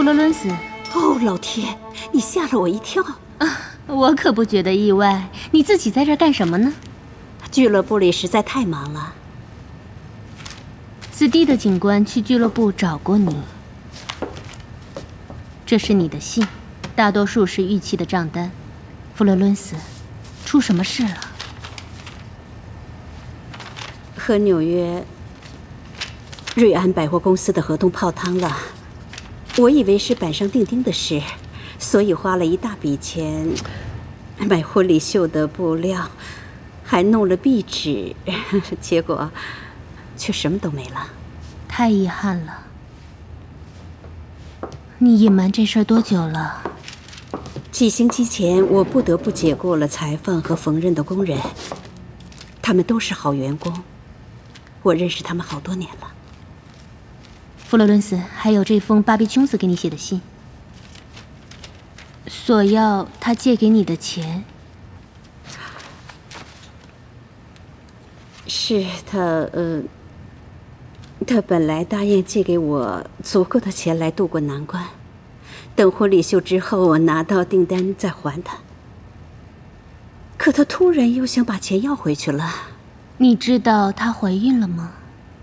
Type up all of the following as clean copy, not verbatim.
罗伦斯。 哦，老天，你吓了我一跳啊！我可不觉得意外。你自己在这儿干什么呢？ 俱乐部里实在太忙了。 斯蒂的警官去俱乐部找过你。这是你的信，大多数是逾期的账单。弗洛伦斯，出什么事了？ 和纽约瑞安百货公司的合同泡汤了。我以为是板上钉钉的事，所以花了一大笔钱买婚礼秀的布料，还弄了壁纸，结果却什么都没了。 太遗憾了。你隐瞒这事儿多久了？ 几星期前，我不得不解雇了裁缝和缝纫的工人，他们都是好员工，我认识他们好多年了。 弗洛伦斯，还有这封巴比琼斯给你写的信，索要他借给你的钱。 是他，他本来答应借给我足够的钱来渡过难关，等婚礼秀之后，我拿到订单再还他。可他突然又想把钱要回去了。 你知道她怀孕了吗？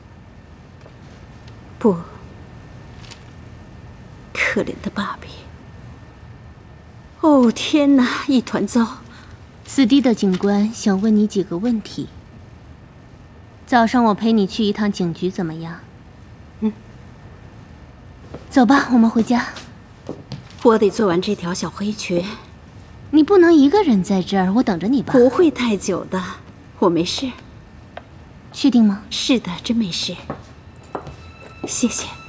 不，可怜的芭比。哦天哪，一团糟。 斯蒂的警官想问你几个问题。早上我陪你去一趟警局，怎么样？走吧，我们回家。 我得做完这条小黑裙。 你不能一个人在这儿，我等着你吧。 不会太久的，我没事。 确定吗？ 是的，真没事。谢谢。